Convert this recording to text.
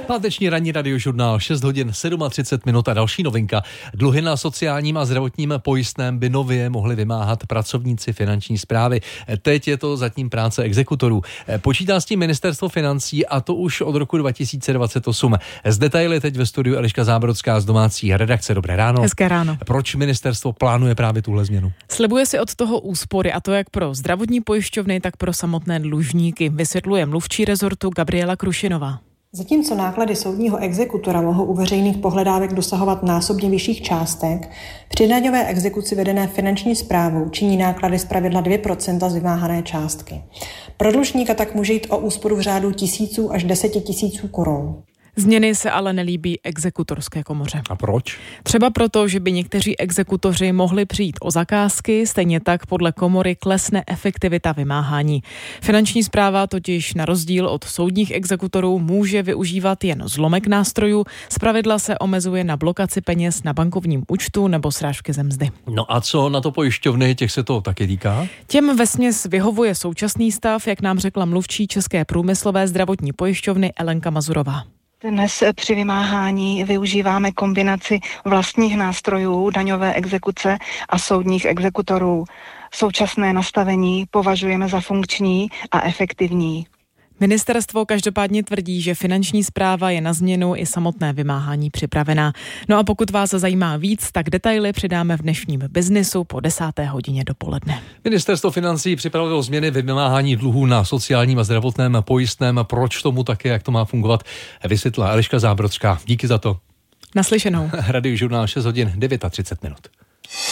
Páteční ranní radiožurnál 6 hodin 37 minut a další novinka. Dluhy na sociálním a zdravotním pojistném by nově mohli vymáhat pracovníci finanční správy. Teď je to zatím práce exekutorů. Počítá s tím ministerstvo financí a to už od roku 2028. Z detaily teď ve studiu Eliška Zábrodská z domácí redakce. Dobré ráno. Hezké ráno. Proč ministerstvo plánuje právě tuhle změnu? Slibuje si od toho úspory, a to jak pro zdravotní pojišťovny, tak pro samotné dlužníky, vysvětluje mluvčí rezortu Gabriela Krušinová. Zatímco náklady soudního exekutora mohou u veřejných pohledávek dosahovat násobně vyšších částek, při daňové exekuci vedené finanční správou činí náklady zpravidla 2% z vymáhané částky. Pro dlužníka tak může jít o úsporu v řádu tisíců až 10 000 korun. Změny se ale nelíbí exekutorské komoře. A proč? Třeba proto, že by někteří exekutoři mohli přijít o zakázky, stejně tak podle komory klesne efektivita vymáhání. Finanční správa totiž na rozdíl od soudních exekutorů může využívat jen zlomek nástrojů, zpravidla se omezuje na blokaci peněz na bankovním účtu nebo srážky ze mzdy. No a co na to pojišťovny, těch se to taky týká? Těm vesměs vyhovuje současný stav, jak nám řekla mluvčí České průmyslové zdravotní pojišťovny Elenka Mazurová. Dnes při vymáhání využíváme kombinaci vlastních nástrojů daňové exekuce a soudních exekutorů. Současné nastavení považujeme za funkční a efektivní. Ministerstvo každopádně tvrdí, že finanční správa je na změnu i samotné vymáhání připravená. No a pokud vás zajímá víc, tak detaily přidáme v dnešním Biznisu po 10. hodině dopoledne. Ministerstvo financí připravilo změny ve vymáhání dluhů na sociálním a zdravotném pojistném. Proč tomu také, jak to má fungovat, vysvětlila Eliška Zábrodská. Díky za to. Naslyšenou. Radiožurnál 6 hodin 39 minut.